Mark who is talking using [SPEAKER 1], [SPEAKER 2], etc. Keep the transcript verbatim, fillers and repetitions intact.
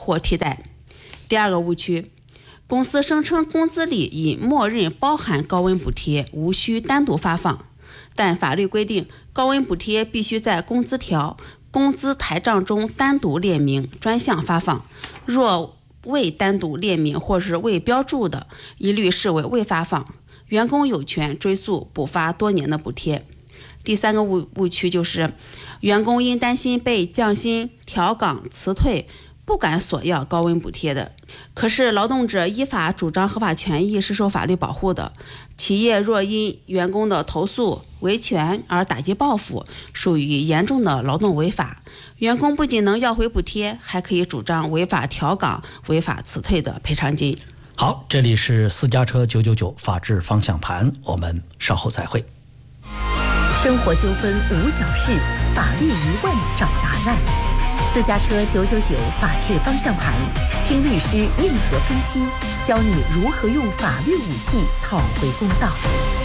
[SPEAKER 1] 或替代。第二个误区，公司声称工资里已默认包含高温补贴，无需单独发放，但法律规定高温补贴必须在工资条、工资台账中单独列明，专项发放。若未单独列明或是未标注的，一律视为未发放，员工有权追诉补发多年的补贴。第三个误误区就是，员工因担心被降薪、调岗、辞退，不敢索要高温补贴的。可是劳动者依法主张合法权益是受法律保护的，企业若因员工的投诉、维权而打击报复，属于严重的劳动违法。员工不仅能要回补贴，还可以主张违法调岗、违法辞退的赔偿金。
[SPEAKER 2] 好，这里是私家车九九九法治方向盘，我们稍后再会。
[SPEAKER 3] 生活纠纷无小事，法律疑问找答案。私家车九九九法治方向盘，听律师硬核分析，教你如何用法律武器讨回公道。